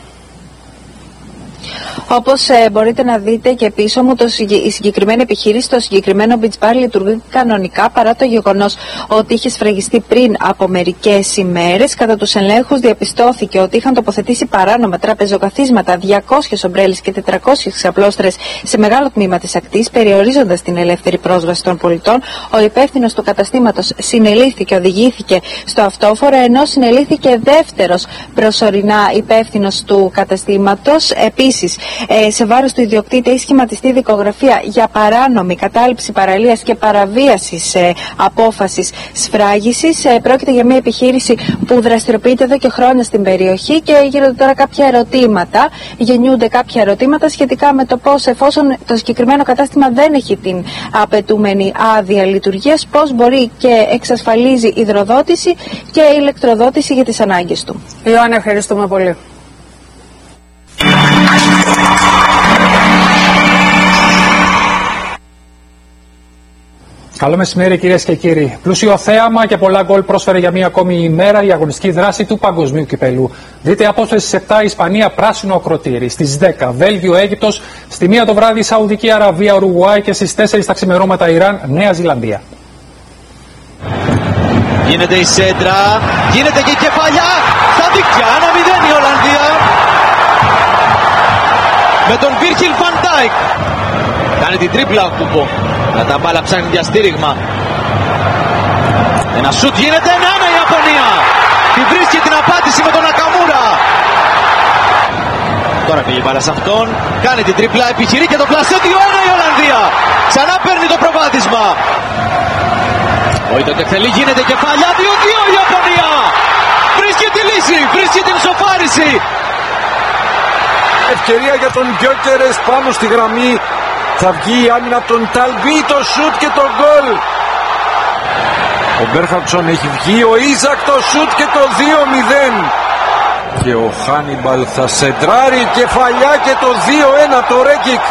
Όπως μπορείτε να δείτε και πίσω μου, η συγκεκριμένη επιχείρηση, το συγκεκριμένο beach bar λειτουργεί κανονικά παρά το γεγονός ότι είχε σφραγιστεί πριν από μερικές ημέρες. Κατά τους ελέγχους διαπιστώθηκε ότι είχαν τοποθετήσει παράνομα τραπεζοκαθίσματα, 200 ομπρέλες και 400 εξαπλώστρες σε μεγάλο τμήμα της ακτής, περιορίζοντας την ελεύθερη πρόσβαση των πολιτών. Ο υπεύθυνος του καταστήματος συνελήφθηκε, οδηγήθηκε στο αυτόφορο, ενώ συνελήφθηκε δεύτερος προσωρινά υπεύθυνος του καταστήματος. Επίσης, σε βάρος του ιδιοκτήτη έχει σχηματιστεί δικογραφία για παράνομη κατάληψη παραλίας και παραβίασης απόφασης σφράγισης. Πρόκειται για μια επιχείρηση που δραστηριοποιείται εδώ και χρόνια στην περιοχή και γίνονται τώρα κάποια ερωτήματα, γεννιούνται κάποια ερωτήματα σχετικά με το πώς, εφόσον το συγκεκριμένο κατάστημα δεν έχει την απαιτούμενη άδεια λειτουργίας, πώς μπορεί και εξασφαλίζει υδροδότηση και ηλεκτροδότηση για τις ανάγκες του. Ιωάννα, ευχαριστούμε πολύ. Καλό μεσημέρι, κυρίες και κύριοι. Πλούσιο θέαμα και πολλά γκολ πρόσφερε για μία ακόμη ημέρα η αγωνιστική δράση του Παγκοσμίου Κυπελού. Δείτε απόσπαση στις 7 Ισπανία πράσινο ακροτήρι, στις 10 Βέλγιο Αίγυπτος, στη 1 το βράδυ Σαουδική Αραβία Ουρουγουάη και στις 4 τα ξημερώματα Ιράν Νέα Ζηλανδία. Γίνεται η σέντρα, γίνεται και η κεφαλιά στα δίκτυα, 1-0 η Ολλανδία με τον Βίρχιλ Βαν Ντάικ. Κάνει την τρίπλα ο Κουπό, αλλά τα μπάλα ψάχνει διαστήριγμα. Ένα σουτ γίνεται, 1-1 η Ιαπωνία. Τη βρίσκει την απάντηση με τον Νακαμούρα. Τώρα πήγε η μπάλα σε αυτόν, κάνει την τρίπλα, επιχειρεί και το πλασέ, 2-1 η Ολλανδία. Ξανά παίρνει το προβάδισμα. Ο Ιτοτεφελή γίνεται κεφαλιά, 2-2 η Ιαπωνία. Βρίσκει τη λύση, βρίσκει την ισοφάριση. Ευκαιρία για τον Γκιόκερες πάνω στη γραμμή. Θα βγει η άμυνα από τον Ταλμπί, το σουτ και το γκολ. Ο Μπέρχαρτσον έχει βγει, ο Ίζακ το σουτ και το 2-0. Και ο Χάνιμπαλ θα σεντράρει, κεφαλιά και το 2-1 το Ρέκικ.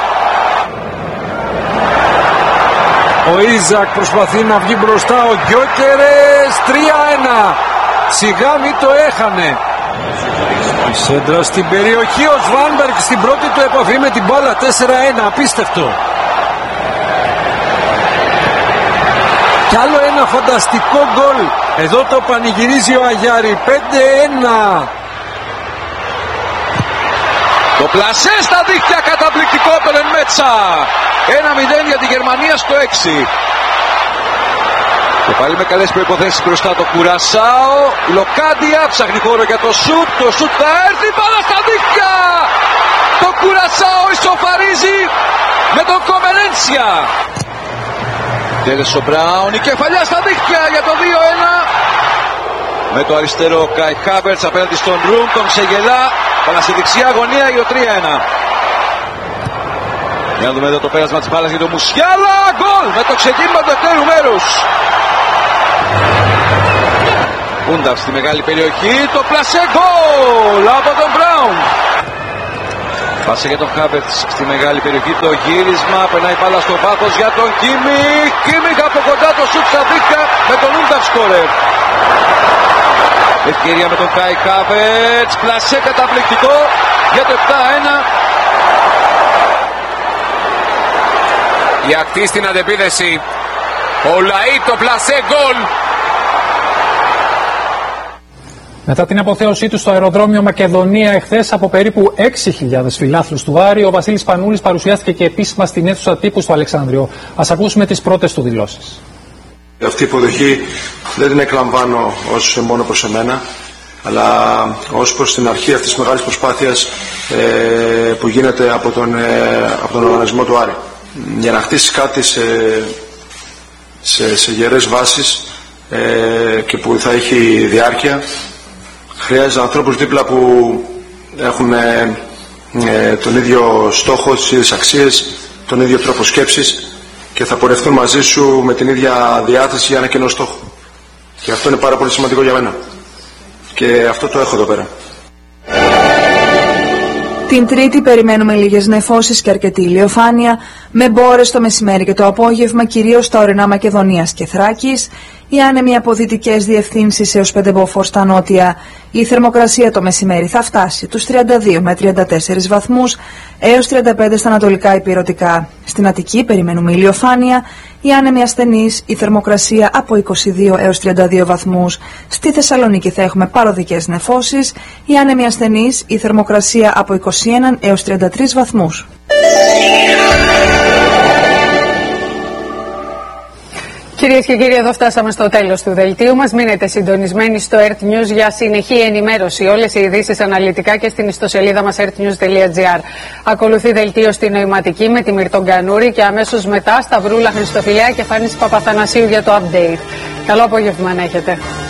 Ο Ίζακ προσπαθεί να βγει μπροστά, ο Γκιόκερες 3-1. Σιγά μη το έχανε. Η σέντρα στην περιοχή, ο Σβάνμπεργκ στην πρώτη του επαφή με την μπάλα, 4-1, απίστευτο. Κι άλλο ένα φανταστικό γκολ, εδώ το πανηγυρίζει ο Αγιάρη, 5-1. Το πλασέ στα δίχτυα, καταπληκτικό από τον Μέτσα. 1-0 για τη Γερμανία στο 6. Και πάλι με καλές προϋποθέσεις μπροστά το Κουρασάο. Λοκάντια ψάχνει χώρο για το σουτ. Το σουτ θα έρθει, μπάλα στα δίχτυα. Το Κουρασάο ισοφαρίζει με τον Κομενέντσια. Τέλος ο Μπράουν, η κεφαλιά στα δίχτυα για το 2-1. Με το αριστερό Κάι Χάβερτς απέναντι στον Ρουμ, τον ξεγελά. Πάλα στη δεξιά γωνία για το 3-1. Για να δούμε εδώ το πέρασμα της μπάλας για το Μουσιάλα. Γκολ με το ξεκίνημα του δεύτερου μέρους. Ούνταφ στη μεγάλη περιοχή, το πλασέ γκολ από τον Μπράουν. Πάσε για τον Χάβερτς στη μεγάλη περιοχή, το γύρισμα, περνάει μπάλα στο βάθος για τον Κίμιχ. Κίμιχ από κοντά, το σουτ στα δίχτυα με τον Ούνταφ σκόρερ. Ευκαιρία με τον Κάι Χάβερτς, πλασέ καταπληκτικό για το 7-1. Η ακτή στην αντεπίδεση, ο Λαΐ, το πλασέ γκολ. Μετά την αποθέωσή του στο αεροδρόμιο Μακεδονία εχθές από περίπου 6.000 φιλάθλους του Άρη, ο Βασίλης Πανούλης παρουσιάστηκε και επίσημα στην αίθουσα τύπου στο Αλεξάνδριο. Ας ακούσουμε τις πρώτες του δηλώσεις. Αυτή η υποδοχή δεν την εκλαμβάνω ως μόνο προς εμένα, αλλά ως προς την αρχή αυτής της μεγάλης προσπάθειας που γίνεται από τον οργανισμό του Άρη. Για να χτίσεις κάτι σε γερές βάσεις και που θα έχει διάρκεια, χρειάζεται ανθρώπους δίπλα που έχουν τον ίδιο στόχο, τις ίδιες αξίες, τον ίδιο τρόπο σκέψης και θα πορευτούν μαζί σου με την ίδια διάθεση για ένα κοινό στόχο. Και αυτό είναι πάρα πολύ σημαντικό για μένα. Και αυτό το έχω εδώ πέρα. Την Τρίτη περιμένουμε λίγες νεφώσεις και αρκετή ηλιοφάνεια, με μπόρες το μεσημέρι και το απόγευμα, κυρίως στα ορεινά Μακεδονίας και Θράκης, οι άνεμοι από δυτικές διευθύνσεις έως 5 μποφόρ στα νότια. Η θερμοκρασία το μεσημέρι θα φτάσει τους 32 με 34 βαθμούς έως 35 στα ανατολικά ηπειρωτικά. Στην Αττική περιμένουμε ηλιοφάνεια, οι άνεμοι ασθενείς, η θερμοκρασία από 22 έως 32 βαθμούς. Στη Θεσσαλονίκη θα έχουμε παροδικές νεφώσεις, οι άνεμοι ασθενείς, η θερμοκρασία από 21 έως 33 βαθμούς. Κυρίες και κύριοι, εδώ φτάσαμε στο τέλος του δελτίου μας. Μείνετε συντονισμένοι στο Earth News για συνεχή ενημέρωση. Όλες οι ειδήσεις αναλυτικά και στην ιστοσελίδα μας earthnews.gr. Ακολουθεί δελτίο στη Νοηματική με τη Μυρτών Κανούρη και αμέσως μετά Σταυρούλα Χριστοφιλιά και Φάνης Παπαθανασίου για το update. Καλό απόγευμα να έχετε.